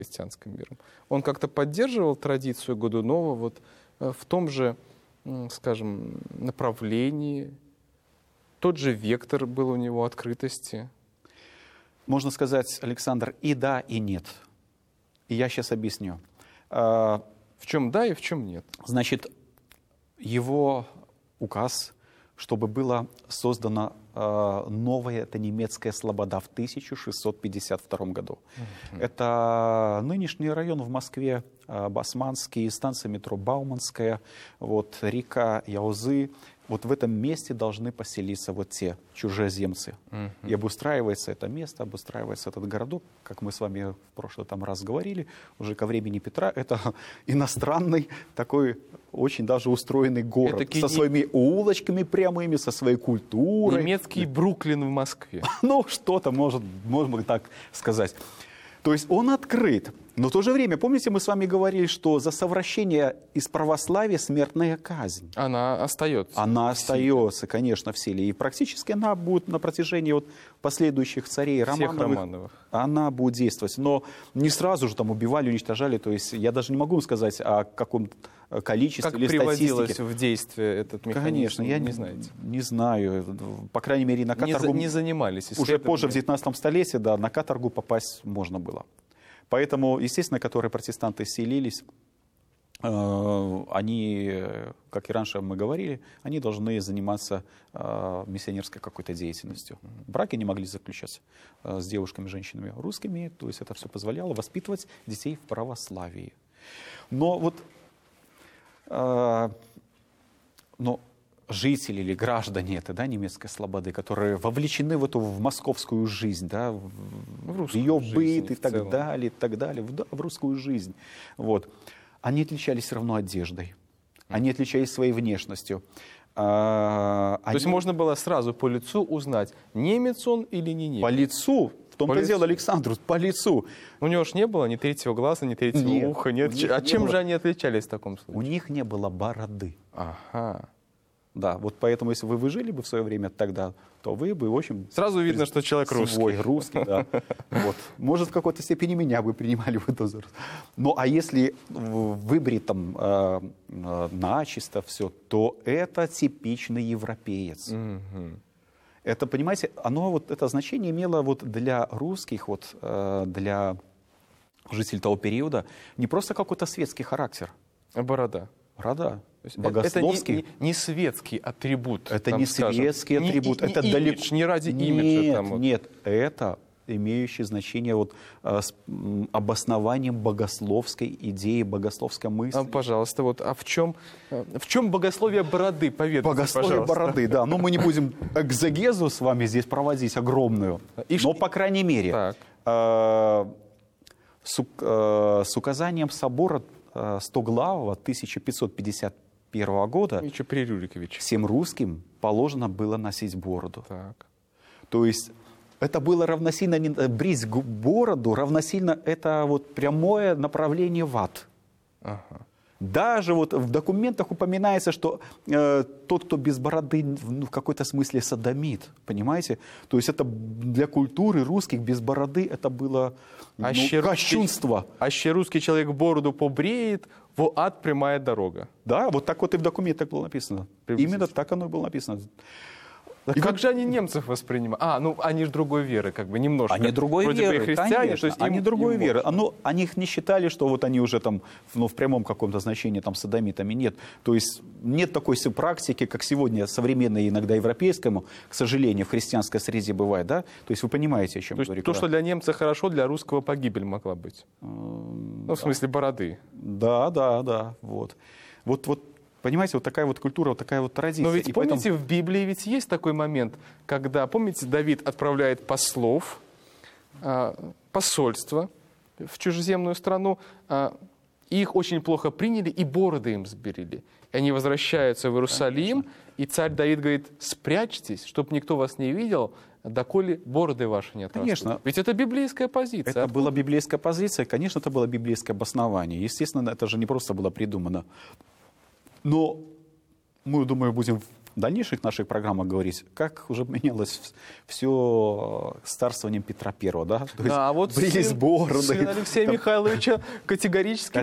христианским миром. Он как-то поддерживал традицию Годунова вот в том же, скажем, направлении. Тот же вектор был у него открытости. Можно сказать, Александр, и да, и нет. И я сейчас объясню. В чем да и в чем нет? Значит, его указ, чтобы была создана новая, это немецкая слобода в 1652 году. Это нынешний район в Москве, Басманский, станция метро Бауманская, вот, река Яузы. Вот в этом месте должны поселиться вот те чужеземцы. И обустраивается это место, обустраивается этот городок, как мы с вами в прошлый раз говорили, уже ко времени Петра. Это иностранный такой очень даже устроенный город. Со своими улочками прямыми, со своей культурой. Немецкий Бруклин в Москве. Ну, что-то можно так сказать. То есть он открыт. Но в то же время, помните, мы с вами говорили, что за совращение из православия смертная казнь. Она остается. Она остается, конечно, в силе. И практически она будет на протяжении вот последующих царей Романовых. Она будет действовать. Но не сразу же там убивали, уничтожали. То есть я даже не могу сказать о каком количестве или статистике. Как приводилось в действие этот механизм? Конечно, я не знаете. Не знаю. По крайней мере, на каторгу... Не занимались уже позже, в 19 столетии, да, на каторгу попасть можно было. Поэтому, естественно, которые протестанты селились, они, как и раньше мы говорили, они должны заниматься миссионерской какой-то деятельностью. Браки не могли заключаться с девушками, женщинами русскими, то есть это все позволяло воспитывать детей в православии. Но вот жители или граждане этой, да, немецкой слободы, которые вовлечены в эту в московскую жизнь, да, в ее быт и так далее, в русскую жизнь. Вот. Они отличались все равно одеждой, они отличались своей внешностью. То есть можно было сразу по лицу узнать, немец он или не немец? По лицу. В том-то дело, Александр, по лицу. У него же не было ни третьего глаза, ни третьего уха. Нет. А чем же они отличались в таком случае? У них не было бороды. Ага. Да, вот поэтому, если вы жили бы в свое время тогда, то вы бы, в общем... Сразу видно, что человек русский, да. Вот. Может, в какой-то степени меня бы принимали в это. Ну, а если выбрить там начисто все, то это типичный европеец. Это, понимаете, оно вот это значение имело вот для русских, вот для жителей того периода не просто какой-то светский характер. Борода. Борода. Богословский. Это не светский атрибут. Это не светский атрибут. Это далеко не ради имиджа. Нет, это имеющее значение вот, с обоснованием богословской идеи, богословской мысли. Пожалуйста, вот, в чем богословие бороды? Поведайте, богословие бороды, да. Но мы не будем экзегезу с вами здесь проводить огромную. Но, по крайней мере, с указанием собора Стоглавого 1551 года всем русским положено было носить бороду. Так. То есть это было равносильно, брить бороду, равносильно это вот прямое направление в ад. Ага. Даже вот в документах упоминается, что тот, кто без бороды, в какой-то смысле содомит, понимаете? То есть это для культуры русских без бороды это было кощунство. Аще русский человек бороду побреет, в ад прямая дорога. Да, вот так вот и в документах было написано. Именно так оно и было написано. И как же они немцев воспринимают? Они же другой веры, как бы немножко. Они другой вроде веры, бы христиане, конечно. То есть они другой веры. Они их не считали, что вот они уже там, в прямом каком-то значении там содомитами. Нет. То есть нет такой практики, как сегодня современной, иногда европейскому, к сожалению, в христианской среде бывает, да? То есть вы понимаете, о чем я говорю. То, что для немца хорошо, для русского погибель могла быть. В смысле бороды. Да. Вот. Понимаете, вот такая вот культура, вот такая вот традиция. Но ведь помните, в Библии ведь есть такой момент, когда, помните, Давид отправляет послов, посольство в чужеземную страну, их очень плохо приняли и бороды им сберили. И они возвращаются в Иерусалим, и царь Давид говорит: спрячьтесь, чтобы никто вас не видел, доколе бороды ваши не отрастут. Конечно. Ведь это библейская позиция. Это была библейская позиция, конечно, это было библейское обоснование. Естественно, это же не просто было придумано. Но мы, думаю, будем в дальнейших наших программах говорить, как уже менялось все с царствованием Петра I, да? То есть Да, а вот брились бороды. сын Алексея Михайловича категорически